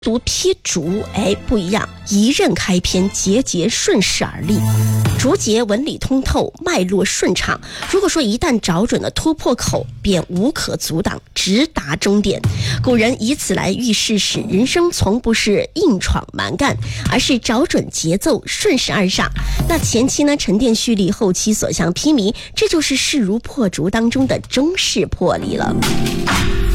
读批竹，不一样，一刃开篇，节节顺势而立。竹节纹理通透，脉络顺畅。如果说一旦找准了突破口，便无可阻挡，直达终点。古人以此来预示时，人生从不是硬闯蛮干，而是找准节奏，顺势而上。那前期呢沉淀蓄力，后期所向披靡，这就是势如破竹当中的中式魄力了。